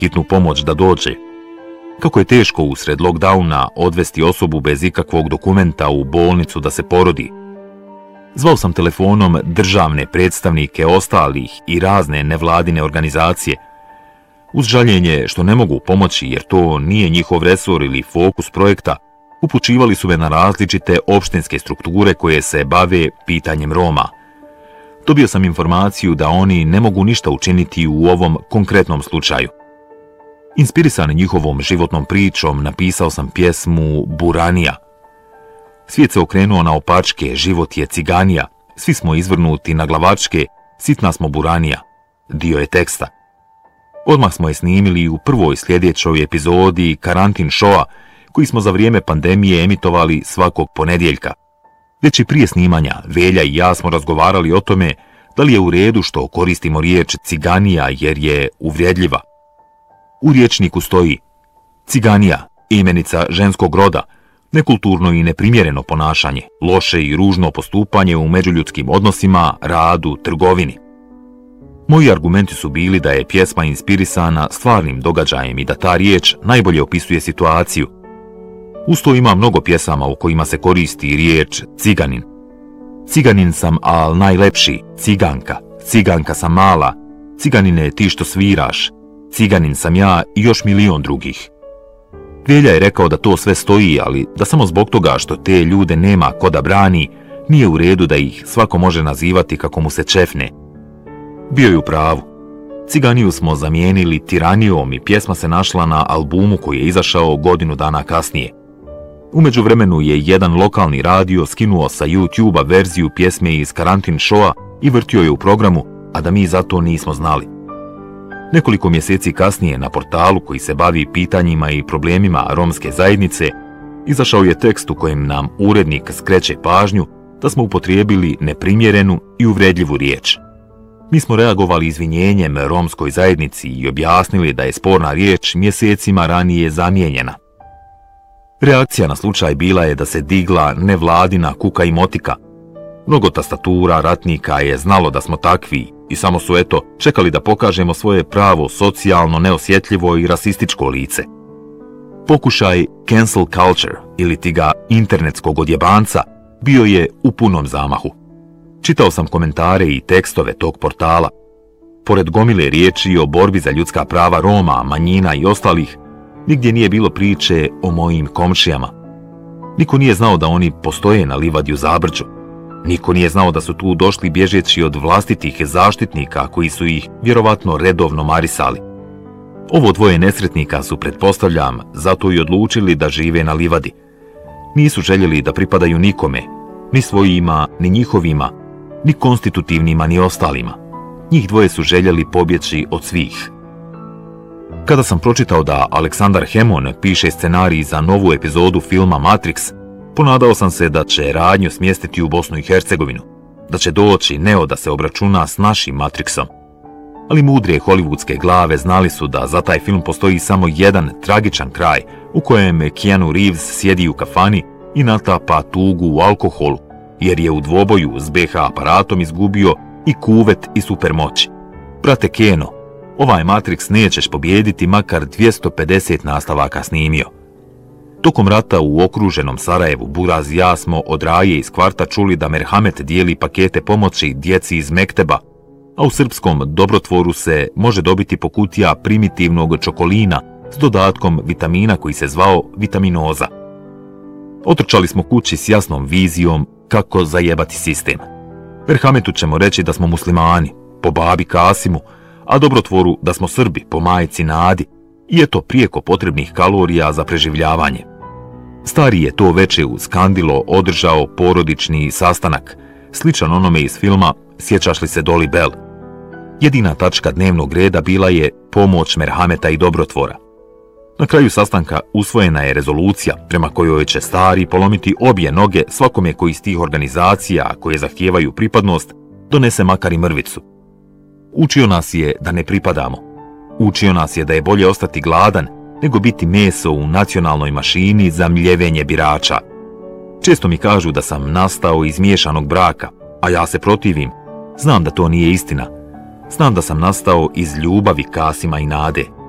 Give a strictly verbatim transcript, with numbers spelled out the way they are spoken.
hitnu pomoć da dođe. Kako je teško usred lockdowna odvesti osobu bez ikakvog dokumenta u bolnicu da se porodi. Zvao sam telefonom državne predstavnike ostalih i razne nevladine organizacije, uz žaljenje što ne mogu pomoći jer to nije njihov resor ili fokus projekta. Upućivali su me na različite opštinske strukture koje se bave pitanjem Roma. Dobio sam informaciju da oni ne mogu ništa učiniti u ovom konkretnom slučaju. Inspirisan njihovom životnom pričom, napisao sam pjesmu Buranija. Svijet se okrenuo na opačke, život je ciganija, svi smo izvrnuti na glavačke, sitna smo buranija. Dio je teksta. Odmah smo je snimili u prvoj sljedećoj epizodi Karantin showa, koji smo za vrijeme pandemije emitovali svakog ponedjeljka. Već i prije snimanja, Velja i ja smo razgovarali o tome da li je u redu što koristimo riječ ciganija jer je uvredljiva. U rječniku stoji ciganija, imenica ženskog roda, nekulturno i neprimjereno ponašanje, loše i ružno postupanje u međuljudskim odnosima, radu, trgovini. Moji argumenti su bili da je pjesma inspirisana stvarnim događajem i da ta riječ najbolje opisuje situaciju. Usto ima mnogo pjesama u kojima se koristi riječ ciganin. Ciganin sam, al najlepši, ciganka, ciganka sam mala, ciganine ti što sviraš, ciganin sam ja i još milion drugih. Velja je rekao da to sve stoji, ali da samo zbog toga što te ljude nema ko da brani, nije u redu da ih svako može nazivati kako mu se čefne. Bio je u pravu. Ciganiju smo zamijenili tiranijom i pjesma se našla na albumu koji je izašao godinu dana kasnije. U međuvremenu je jedan lokalni radio skinuo sa YouTube-a verziju pjesme iz Karantin showa i vrtio je u programu, a da mi za to nismo znali. Nekoliko mjeseci kasnije na portalu koji se bavi pitanjima i problemima romske zajednice, izašao je tekst u kojem nam urednik skreće pažnju da smo upotrijebili neprimjerenu i uvredljivu riječ. Mi smo reagovali izvinjenjem romskoj zajednici i objasnili da je sporna riječ mjesecima ranije zamijenjena. Reakcija na slučaj bila je da se digla nevladina kuka i motika. Mnogo tastatura ratnika je znalo da smo takvi i samo su eto čekali da pokažemo svoje pravo socijalno neosjetljivo i rasističko lice. Pokušaj cancel culture ili tiga internetskog odjebanca bio je u punom zamahu. Čitao sam komentare i tekstove tog portala. Pored gomile riječi o borbi za ljudska prava Roma, manjina i ostalih, nigdje nije bilo priče o mojim komšijama. Niko nije znao da oni postoje na livadi u Zabrđu. Niko nije znao da su tu došli bježeći od vlastitih zaštitnika koji su ih vjerovatno redovno marisali. Ovo dvoje nesretnika su, pretpostavljam, zato i odlučili da žive na livadi. Nisu željeli da pripadaju nikome, ni svojima, ni njihovima, ni konstitutivnima, ni ostalima. Njih dvoje su željeli pobjeći od svih. Kada sam pročitao da Aleksandar Hemon piše scenarij za novu epizodu filma Matrix, ponadao sam se da će radnju smjestiti u Bosnu i Hercegovinu, da će doći Neo da se obračuna s našim Matrixom. Ali mudre hollywoodske glave znali su da za taj film postoji samo jedan tragičan kraj u kojem Keanu Reeves sjedi u kafani i natapa tugu u alkoholu, jer je u dvoboju s be ha aparatom izgubio i kuvet i supermoći. Brate Keno, ovaj Matrix nećeš pobijediti makar dvjesto pedeset nastavaka snimio. Tokom rata u okruženom Sarajevu, Buraz i ja smo od Raje iz kvarta čuli da Merhamet dijeli pakete pomoći djeci iz Mekteba, a u srpskom Dobrotvoru se može dobiti po kutija primitivnog čokolina s dodatkom vitamina koji se zvao vitaminoza. Otrčali smo kući s jasnom vizijom kako zajebati sistem. Merhametu ćemo reći da smo muslimani, po babi Kasimu, a Dobrotvoru da smo Srbi, po majici Nadi, i eto prijeko potrebnih kalorija za preživljavanje. Stari je to veče uz kandilo održao porodični sastanak, sličan onome iz filma Sjećaš li se Dolly Bell. Jedina tačka dnevnog reda bila je pomoć Merhameta i Dobrotvora. Na kraju sastanka usvojena je rezolucija prema kojoj će stari polomiti obje noge svakome koji iz tih organizacija koje zahtijevaju pripadnost donese makar i mrvicu. Učio nas je da ne pripadamo. Učio nas je da je bolje ostati gladan nego biti meso u nacionalnoj mašini za mljevenje birača. Često mi kažu da sam nastao iz miješanog braka, a ja se protivim. Znam da to nije istina. Znam da sam nastao iz ljubavi Kasima i Nade.